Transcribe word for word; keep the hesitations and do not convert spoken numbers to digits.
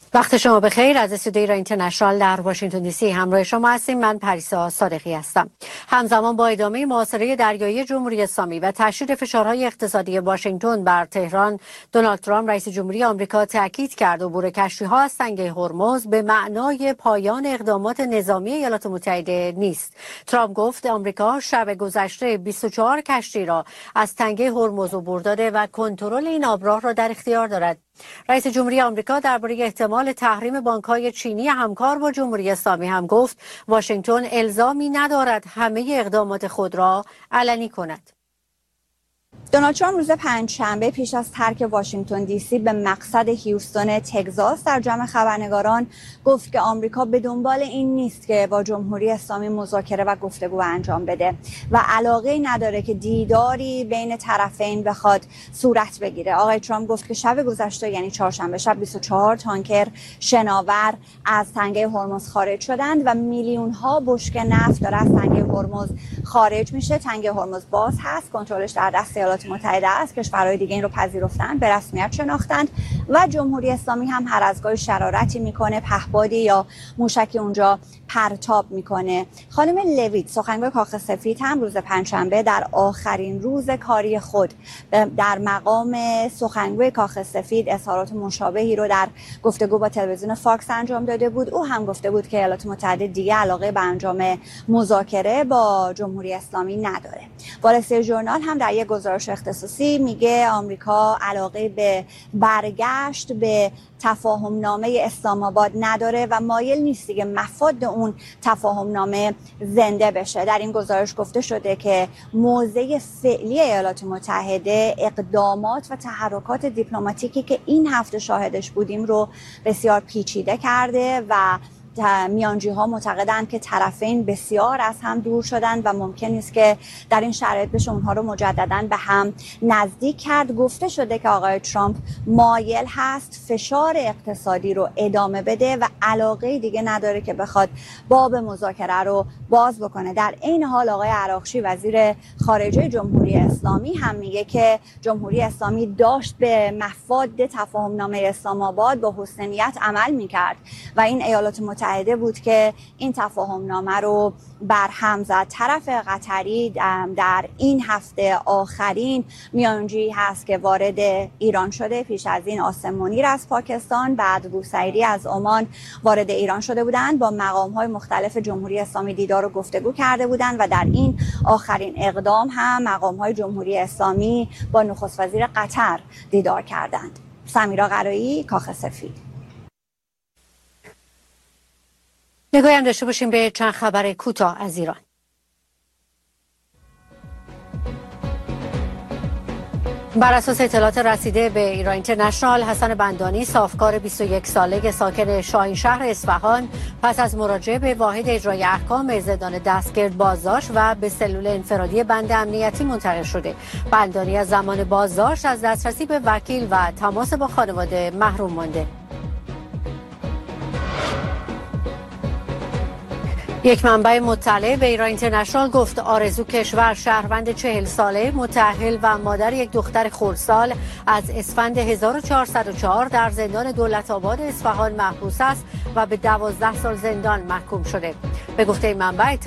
وقت شما بخیر. از استودیوی ایران اینترنشنال در واشنگتن دی سی همراه شما هستیم. من پریسا صادقی هستم. همزمان با ادامه محاصره دریایی جمهوری اسلامی و تشدید فشارهای اقتصادی واشنگتن بر تهران، دونالد ترامپ رئیس جمهوری آمریکا تاکید کرد عبور کشتی‌ها از تنگه هرمز به معنای پایان اقدامات نظامی ایالات متحده نیست. ترامپ گفت آمریکا شب گذشته بیست و چهار کشتی را از تنگه هرمز عبور داده و کنترل این آبراه را در اختیار دارد. رئیس جمهوری آمریکا درباره احتمال تحریم بانک‌های چینی همکار با جمهوری اسلامی هم گفت واشنگتن الزامی ندارد همه اقدامات خود را علنی کند. دونالد ترامپ روز پنجشنبه پیش از ترک واشنگتن دی سی به مقصد هیوستون تگزاس در جمع خبرنگاران گفت که آمریکا به دنبال این نیست که با جمهوری اسلامی مذاکره و گفتگو انجام بده و علاقه نداره که دیداری بین طرفین بخواد صورت بگیره. آقای ترامپ گفت که شب گذشته یعنی چهارشنبه شب بیست و چهار تانکر شناور از تنگه هرمز خارج شدند و میلیون ها بشکه نفت داره از تنگه هرمز خارج میشه. تنگه هرمز باز هست، کنترلش در دست ایالات متحده است. کشورهای دیگه این رو پذیرفتن، به رسمیت شناختند و جمهوری اسلامی هم هر از گاهی شرارتی میکنه، پهپادی یا موشکی اونجا پرتاب میکنه. خانم لویت سخنگوی کاخ سفید هم روز پنجشنبه در آخرین روز کاری خود در مقام سخنگوی کاخ سفید اظهارات مشابهی رو در گفتگو با تلویزیون فاکس انجام داده بود. او هم گفته بود که ایالات متحده دیگه علاقه به انجام مذاکره با جمهوری اسلامی نداره. وال استریت ژورنال هم در یک گزارش اختصاصی میگه آمریکا علاقه به برگشت به تفاهم نامه اسلام آباد نداره و مایل نیست دیگه مفاد اون تفاهم نامه زنده بشه. در این گزارش گفته شده که موضع فعلی ایالات متحده اقدامات و تحرکات دیپلماتیکی که این هفته شاهدش بودیم رو بسیار پیچیده کرده و میانجی ها معتقدند که طرفین بسیار از هم دور شدند و ممکن است که در این شرایط بشه اونها رو مجددا به هم نزدیک کرد. گفته شده که آقای ترامپ مایل هست فشار اقتصادی رو ادامه بده و علاقه دیگه نداره که بخواد باب مذاکره رو باز بکنه. در این حال آقای عراقچی وزیر خارجه جمهوری اسلامی هم میگه که جمهوری اسلامی داشت به مفاد تفاهم نامه اسلام آباد با حسن نیت عمل میکرد و این ایالات متحده بود که این تفاهم نامه رو برهم زد. طرف قطری در این هفته آخرین میانجی هست که وارد ایران شده. پیش از این آسم منیر از پاکستان، بعد بوسعیدی از عمان وارد ایران شده بودند. با مقام‌های مختلف جمهوری اسلامی دیدار و گفتگو کرده بودند و در این آخرین اقدام هم مقام‌های جمهوری اسلامی با نخست وزیر قطر دیدار کردند. سمیرا قرایی، کاخ سفید. نگاهی هم داشته باشیم به چند خبر کوتاه از ایران. بر اساس اطلاعات رسیده به ایران اینترنشنال، حسن بندانی صافکار بیست و یک ساله ساکن شاهین شهر اصفهان پس از مراجعه به واحد اجرای احکام زندان دستگرد بازداشت و به سلول انفرادی بند امنیتی منتقل شده. بندانی از زمان بازداشت از دسترسی به وکیل و تماس با خانواده محروم مانده. یک منبع مطلع به ایران اینترنشنال گفت آرزو کشور، شهروند چهل ساله متأهل و مادر یک دختر خردسال، از اسفند هزار و چهارصد و چهار در زندان دولت آباد اصفهان محبوس است و به دوازده سال زندان محکوم شده. به گفته منبع